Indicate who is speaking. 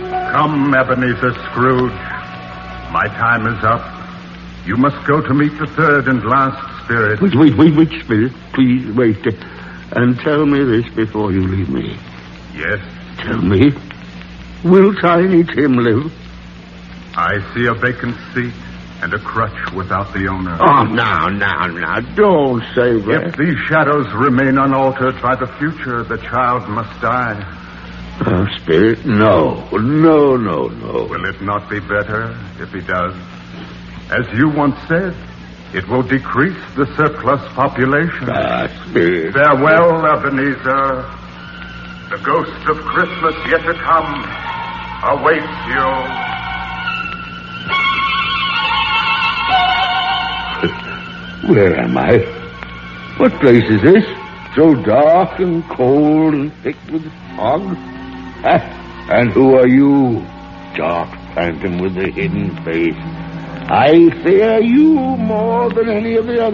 Speaker 1: Come, Ebenezer Scrooge. My time is up. You must go to meet the third and last spirit.
Speaker 2: Wait, spirit. Please, wait. And tell me this before you leave me.
Speaker 1: Yes?
Speaker 2: Tell me, will Tiny Tim live?
Speaker 1: I see a vacant seat and a crutch without the owner.
Speaker 2: Oh, now, don't say that.
Speaker 1: If these shadows remain unaltered by the future, the child must die.
Speaker 2: Oh, Spirit, no.
Speaker 1: Will it not be better if he does? As you once said, it will decrease the surplus population.
Speaker 2: Spirit.
Speaker 1: Farewell, Ebenezer. The ghost of Christmas yet to come awaits you.
Speaker 2: Where am I? What place is this? So dark and cold and thick with fog? And who are you, dark phantom with the hidden face? I fear you more than any of the others.